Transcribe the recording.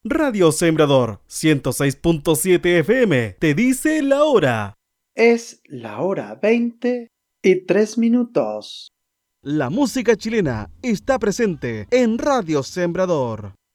Radio Sembrador 106.7 FM te dice la hora. Es la hora 20:03. La música chilena está presente en Radio Sembrador.